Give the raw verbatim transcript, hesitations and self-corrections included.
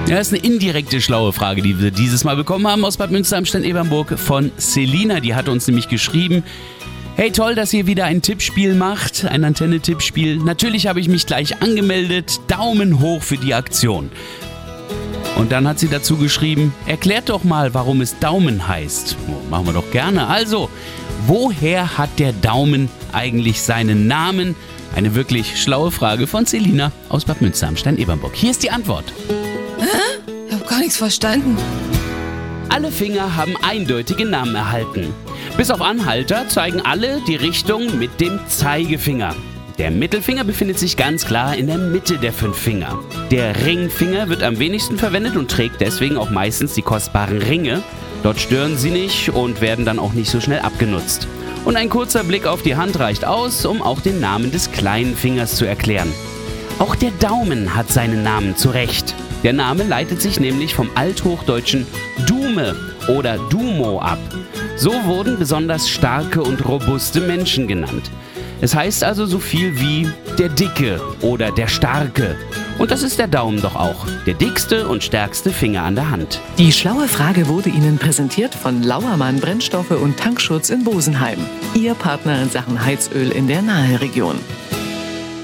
Ja, das ist eine indirekte schlaue Frage, die wir dieses Mal bekommen haben aus Bad Münster am Stein-Ebernburg von Selina. Die hat uns nämlich geschrieben: Hey, toll, dass ihr wieder ein Tippspiel macht, ein Antenne-Tippspiel. Natürlich habe ich mich gleich angemeldet. Daumen hoch für die Aktion. Und dann hat sie dazu geschrieben: Erklärt doch mal, warum es Daumen heißt. Oh, machen wir doch gerne. Also, woher hat der Daumen eigentlich seinen Namen? Eine wirklich schlaue Frage von Selina aus Bad Münster am Stein-Ebernburg. Hier ist die Antwort. Hä? Ich habe gar nichts verstanden. Alle Finger haben eindeutige Namen erhalten. Bis auf Anhalter zeigen alle die Richtung mit dem Zeigefinger. Der Mittelfinger befindet sich ganz klar in der Mitte der fünf Finger. Der Ringfinger wird am wenigsten verwendet und trägt deswegen auch meistens die kostbaren Ringe. Dort stören sie nicht und werden dann auch nicht so schnell abgenutzt. Und ein kurzer Blick auf die Hand reicht aus, um auch den Namen des kleinen Fingers zu erklären. Auch der Daumen hat seinen Namen zurecht. Der Name leitet sich nämlich vom althochdeutschen Dume oder Dumo ab. So wurden besonders starke und robuste Menschen genannt. Es heißt also so viel wie der Dicke oder der Starke. Und das ist der Daumen doch auch, der dickste und stärkste Finger an der Hand. Die schlaue Frage wurde Ihnen präsentiert von Lauermann Brennstoffe und Tankschutz in Bosenheim. Ihr Partner in Sachen Heizöl in der Naheregion.